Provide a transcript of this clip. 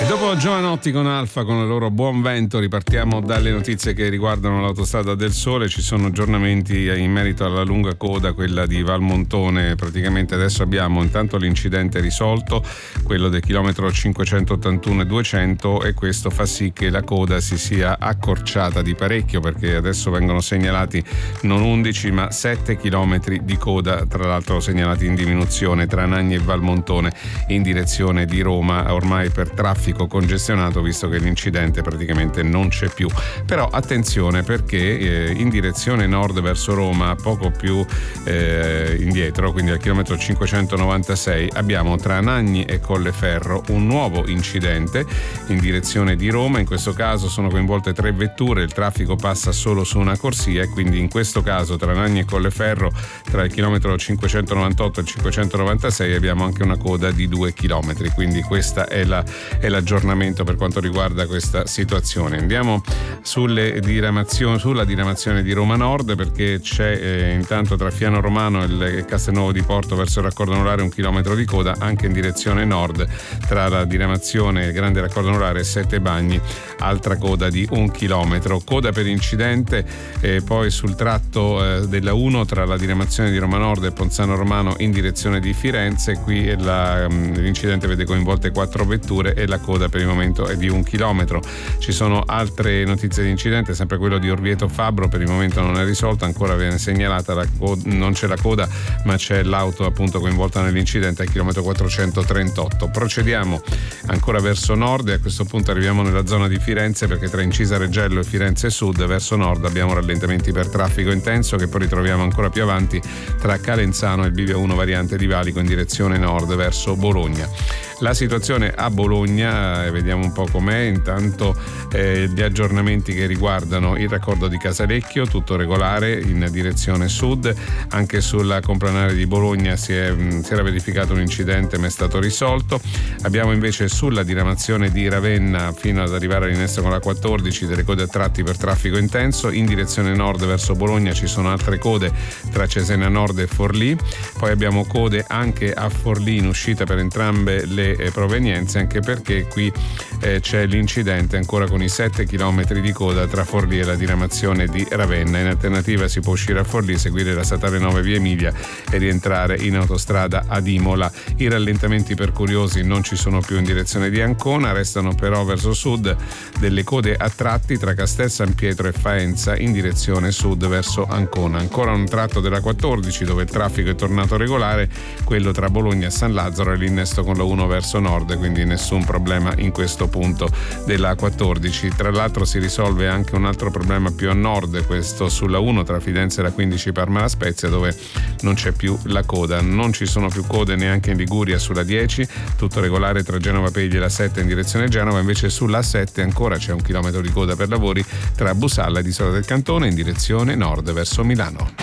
Dopo Giovanotti con Alfa, con il loro Buon Vento, ripartiamo dalle notizie che riguardano l'autostrada del Sole. Ci sono aggiornamenti in merito alla lunga coda, quella di Valmontone. Praticamente adesso abbiamo intanto l'incidente risolto, quello del chilometro 581 e 200, e questo fa sì che la coda si sia accorciata di parecchio, perché adesso vengono segnalati non 11 ma 7 chilometri di coda, tra l'altro segnalati in diminuzione tra Nagni e Valmontone in direzione di Roma, ormai per traffico congestionato, visto che l'incidente praticamente non c'è più. Però attenzione, perché in direzione nord verso Roma, poco più indietro, quindi al chilometro 596, abbiamo tra Nagni e Colleferro un nuovo incidente in direzione di Roma. In questo caso sono coinvolte 3 vetture, il traffico passa solo su una corsia, e quindi in questo caso tra Nagni e Colleferro, tra il chilometro 598 e il 596, abbiamo anche una coda di 2 chilometri, quindi questa è l'aggiornamento per quanto riguarda questa situazione. Andiamo sulla diramazione di Roma Nord, perché c'è intanto tra Fiano Romano e Castelnuovo di Porto verso il raccordo anulare 1 chilometro di coda, anche in direzione nord tra la diramazione Grande Raccordo Anulare e Sette Bagni, altra coda di 1 chilometro. Coda per incidente poi sul tratto della 1 tra la diramazione di Roma Nord e Ponzano Romano in direzione di Firenze. Qui l'incidente vede coinvolte 4 vetture e la coda per il momento è di 1 chilometro. Ci sono altre notizie di incidente, sempre quello di Orvieto Fabbro, per il momento non è risolto, ancora viene segnalata non c'è la coda, ma c'è l'auto appunto coinvolta nell'incidente al chilometro 438. Procediamo ancora verso nord, e a questo punto arriviamo nella zona di Firenze, perché tra Incisa Reggello e Firenze Sud verso nord abbiamo rallentamenti per traffico intenso, che poi ritroviamo ancora più avanti tra Calenzano e il bivio 1 variante di Valico in direzione nord verso Bologna. La situazione a Bologna, vediamo un po' com'è. Intanto gli aggiornamenti che riguardano il raccordo di Casalecchio, tutto regolare in direzione sud. Anche sulla complanare di Bologna si era verificato un incidente ma è stato risolto. Abbiamo invece sulla diramazione di Ravenna fino ad arrivare all'innesto con la 14 delle code a tratti per traffico intenso. In direzione nord verso Bologna ci sono altre code tra Cesena Nord e Forlì. Poi abbiamo code anche a Forlì in uscita per entrambe le provenienze, anche perché qui c'è l'incidente ancora con i 7 chilometri di coda tra Forlì e la diramazione di Ravenna. In alternativa si può uscire a Forlì, seguire la statale 9 via Emilia e rientrare in autostrada ad Imola. I rallentamenti per curiosi non ci sono più in direzione di Ancona, restano però verso sud delle code a tratti tra Castel San Pietro e Faenza in direzione sud verso Ancona. Ancora un tratto della 14 dove il traffico è tornato regolare, quello tra Bologna e San Lazzaro, e l'innesto con la 1 verso nord, quindi nessun problema in questo punto della 14. Tra l'altro si risolve anche un altro problema più a nord, questo sulla 1 tra Fidenza e la 15 Parma La Spezia, dove non c'è più la coda. Non ci sono più code neanche in Liguria sulla 10, tutto regolare tra Genova Pegli e la 7 in direzione Genova. Invece sulla 7 ancora c'è 1 chilometro di coda per lavori tra Busalla ed Isola del Cantone in direzione nord verso Milano.